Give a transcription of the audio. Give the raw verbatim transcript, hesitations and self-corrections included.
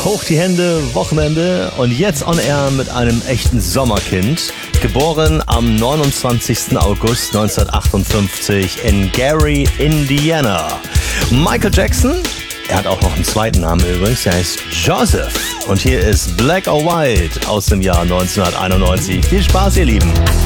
Hoch die Hände, Wochenende und jetzt on air mit einem echten Sommerkind. Geboren am neunundzwanzigsten August neunzehnhundertachtundfünfzig in Gary, Indiana. Michael Jackson, er hat auch noch einen zweiten Namen übrigens, er heißt Joseph. Und hier ist Black or White aus dem Jahr neunzehnhunderteinundneunzig. Viel Spaß, ihr Lieben.